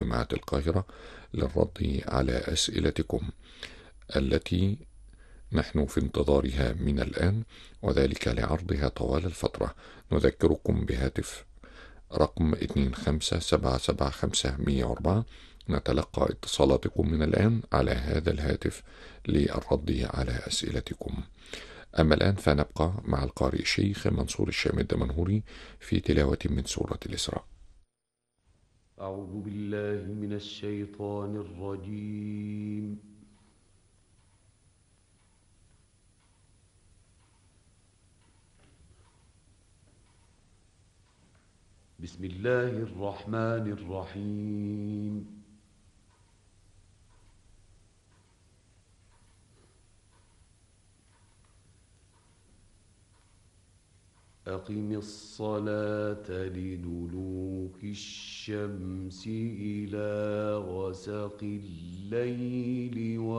جامعة القاهرة للرد على أسئلتكم التي نحن في انتظارها من الآن، وذلك لعرضها طوال الفترة. نذكركم بهاتف رقم 25775104. نتلقى اتصالاتكم من الآن على هذا الهاتف للرد على أسئلتكم. أما الآن فنبقى مع القارئ الشيخ منصور الشام الدمنهوري في تلاوة من سورة الإسراء. أعوذ بالله من الشيطان الرجيم. بسم الله الرحمن الرحيم. أقم الصلاة لدلوك الشمس إلى غسق الليل